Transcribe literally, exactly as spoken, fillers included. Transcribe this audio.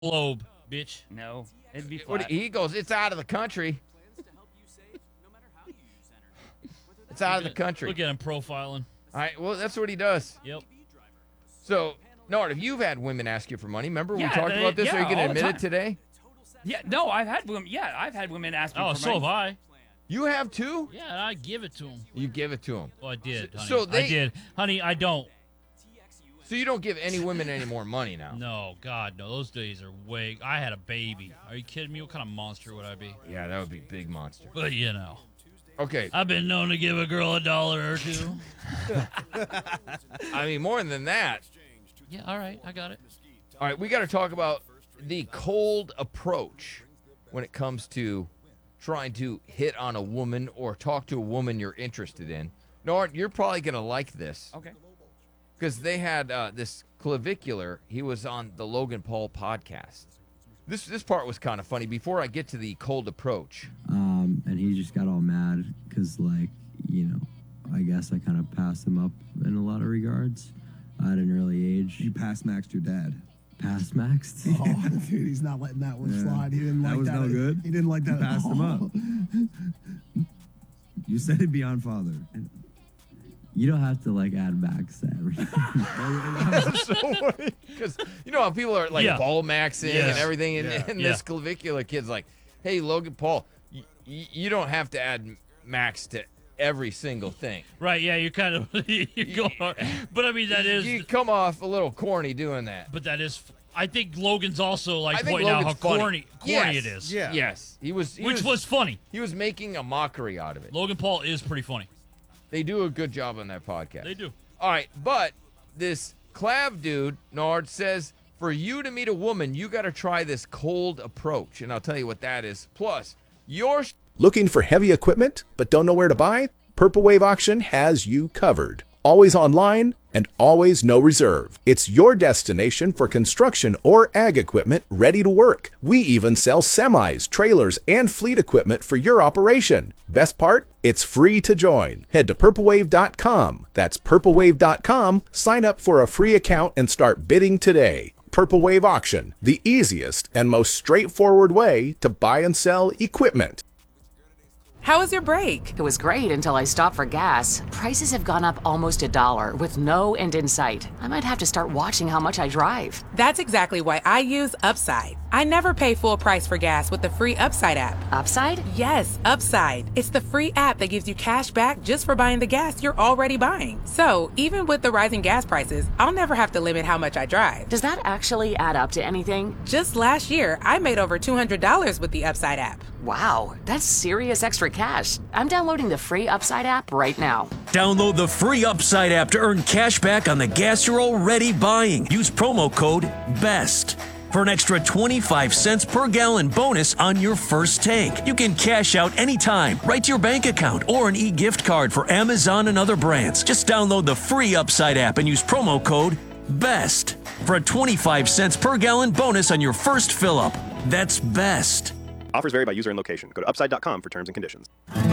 globe, bitch. No, it'd be What, flat. he goes, it's out of the country. It's out of the country. Look at him profiling. All right, well, that's what he does. Yep. So, Nard, if you've had women ask you for money, remember we Yeah, talked they- about this? yeah, Are you going to all the admit it time. today? Yeah, no, I've had women. Yeah, I've had women ask me Oh, for so have money. I. You have too? Yeah, and I give it to him. You give it to him. Oh, I did, honey. So they- I did. Honey, I don't. So you don't give any women any more money now? No, God, no. Those days are way... I had a baby. Are you kidding me? What kind of monster would I be? Yeah, that would be big monster. But, you know. Okay. I've been known to give a girl a dollar or two. I mean, more than that. Yeah, all right. I got it. All right, we got to talk about the cold approach when it comes to trying to hit on a woman or talk to a woman you're interested in. Nard, you're probably going to like this. Okay. Because they had uh, this clavicular. He was on the Logan Paul podcast. This this part was kind of funny. Before I get to the cold approach. Um, and he just got all mad because, like, you know, I guess I kind of passed him up in a lot of regards at an early age. You passed Maxed your dad. Passed Max? Oh, dude, he's not letting that one Yeah. slide. He didn't That like was that. no good? He didn't like that. You passed at him all. You said it'd be on father. And you don't have to, like, add Max to everything. That's so funny. Because you know how people are, like, Yeah. ball maxing Yes. and everything. And, Yeah. and Yeah. this clavicular kid's like, hey, Logan Paul, y- y- you don't have to add Max to every single thing. Right, yeah, you're kind of... you're going hard. But, I mean, that is... You come off a little corny doing that. But that is... I think Logan's also, like, I think pointing out how Logan's funny. corny, corny Yes. it is. Yeah. Yes. He was, he Which was, was funny. he was making a mockery out of it. Logan Paul is pretty funny. They do a good job on that podcast. They do. All right, but this Clav dude, Nard, says for you to meet a woman, you got to try this cold approach. And I'll tell you what that is. Plus, your Looking for heavy equipment but don't know where to buy? Purple Wave Auction has you covered. Always online and always no reserve. It's your destination for construction or ag equipment ready to work. We even sell semis, trailers, and fleet equipment for your operation. Best part? It's free to join. Head to purple wave dot com. That's purple wave dot com. Sign up for a free account and start bidding today. Purple Wave Auction, the easiest and most straightforward way to buy and sell equipment. How was your break? It was great until I stopped for gas. Prices have gone up almost a dollar with no end in sight. I might have to start watching how much I drive. That's exactly why I use Upside. I never pay full price for gas with the free Upside app. Upside? Yes, Upside. It's the free app that gives you cash back just for buying the gas you're already buying. So, even with the rising gas prices, I'll never have to limit how much I drive. Does that actually add up to anything? Just last year, I made over two hundred dollars with the Upside app. Wow, that's serious extra cash. I'm downloading the free Upside app right now. Download the free Upside app to earn cash back on the gas you're already buying. Use promo code BEST for an extra twenty-five cents per gallon bonus on your first tank. You can cash out anytime, right to your bank account, or an e-gift card for Amazon and other brands. Just download the free Upside app and use promo code BEST for a twenty-five cents per gallon bonus on your first fill-up. That's BEST. Offers vary by user and location. Go to upside dot com for terms and conditions.